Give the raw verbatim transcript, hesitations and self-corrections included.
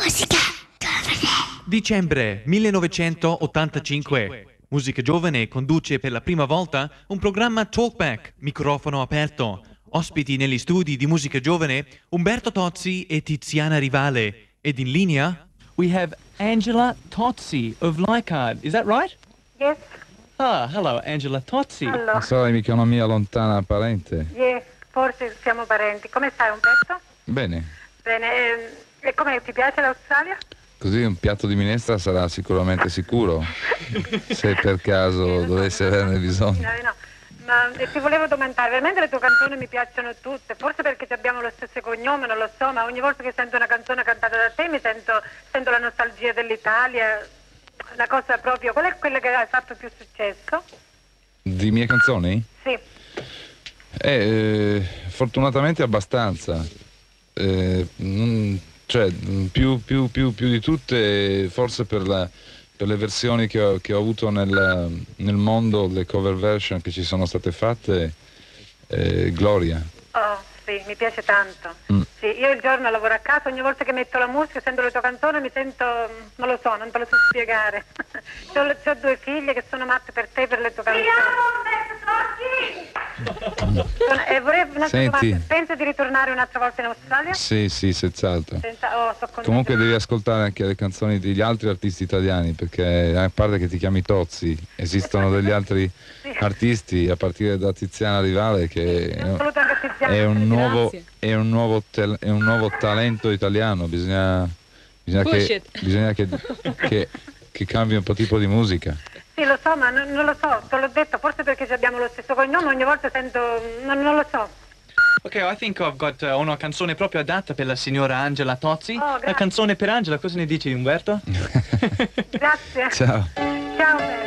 Musica giovane. Dicembre millenovecentottantacinque. Musica Giovane conduce per la prima volta un programma Talkback, microfono aperto. Ospiti negli studi di Musica Giovane Umberto Tozzi e Tiziana Rivale. Ed in linea we have Angela Tozzi of Leichhardt. Is that right? Yes. Ah, hello, Angela Tozzi. Allora, Non sarai mica una mia lontana parente? yes, forse siamo parenti. Come stai, Umberto? Bene, Bene. ehm, E come ti piace l'Australia? così un piatto di minestra sarà sicuramente sicuro, se per caso dovessi averne bisogno. No, no. Ma eh, ti volevo domandare, veramente le tue canzoni mi piacciono tutte, forse perché abbiamo lo stesso cognome, non lo so, ma ogni volta che sento una canzone cantata da te mi sento, sento la nostalgia dell'Italia, una cosa proprio. Qual è quella che hai fatto più successo? Di mie canzoni? Sì. Eh, eh, fortunatamente abbastanza. Eh, non- cioè, più, più, più, più di tutte, forse per, la, per le versioni che ho, che ho avuto nel, nel mondo, le cover version che ci sono state fatte, eh, Gloria. Oh, sì, mi piace tanto. Mm. Sì, io il giorno lavoro a casa, ogni volta che metto la musica, sento le tue canzoni, mi sento, mm, non lo so, non te lo so spiegare. C'ho, c'ho due figlie che sono matte per te, per le tue canzoni. Sono- E vorrei un'altra Senti. domanda. Pensi di ritornare un'altra volta in Australia? Sì, sì, senz'altro. Senza- oh, so contenta. Comunque devi ascoltare anche le canzoni degli altri artisti italiani, perché a parte che ti chiami Tozzi, esistono degli altri Sì. artisti, a partire da Tiziana Rivale, che Un saluto anche a Tiziana. è un nuovo, Grazie. è un nuovo, tel- è un nuovo talento italiano. Bisogna, bisogna Push che, it. bisogna che, che, che cambi un po' tipo di musica. Sì, lo so, ma non, non lo so, te l'ho detto, forse perché ci abbiamo lo stesso cognome, ogni volta sento, non, non lo so. Ok, I think I've got uh, una canzone proprio adatta per la signora Angela Tozzi. Oh, grazie. La canzone per Angela, cosa ne dici, Umberto? Grazie. Ciao. Ciao, Mary.